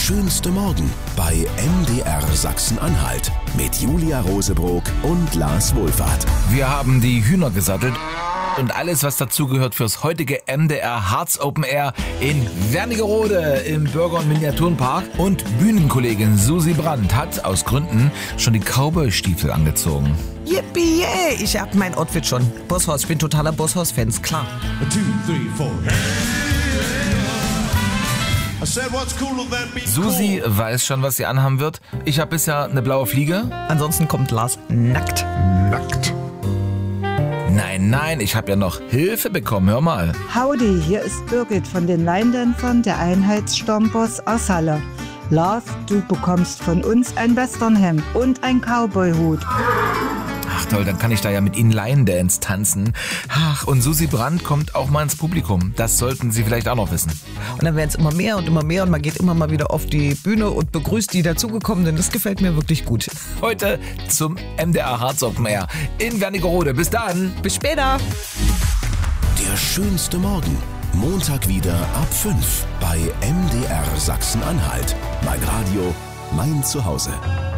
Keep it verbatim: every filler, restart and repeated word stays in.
schönste Morgen bei M D R Sachsen-Anhalt mit Julia Rosebrock und Lars Wohlfahrt. Wir haben die Hühner gesattelt und alles, was dazugehört fürs heutige M D R Harz Open Air in Wernigerode im Bürger- und Miniaturenpark. Und Bühnenkollegin Susi Brandt hat aus Gründen schon die Cowboy-Stiefel angezogen. Yippie, yeah. Ich hab mein Outfit schon. Bosshaus, ich bin totaler Bosshaus-Fan, klar. Two, three, four. I said, what's cooler than being Susi cool? weiß schon, was sie anhaben wird. Ich habe bisher eine blaue Fliege. Ansonsten kommt Lars nackt. Nackt. Nein, nein, ich habe ja noch Hilfe bekommen. Hör mal. Howdy, hier ist Birgit von den Leindämpfern der Einheitsstammbus aus Halle. Lars, du bekommst von uns ein Westernhemd und ein Cowboyhut. Ach toll, dann kann ich da ja mit Ihnen Line Dance tanzen. Ach, und Susi Brandt kommt auch mal ins Publikum. Das sollten Sie vielleicht auch noch wissen. Und dann werden es immer mehr und immer mehr und man geht immer mal wieder auf die Bühne und begrüßt die dazugekommenen. Das gefällt mir wirklich gut. Heute zum M D R Harz Open Air in Wernigerode. Bis dann. Bis später. Der schönste Morgen. Montag wieder ab fünf bei M D R Sachsen-Anhalt. Mein Radio, mein Zuhause.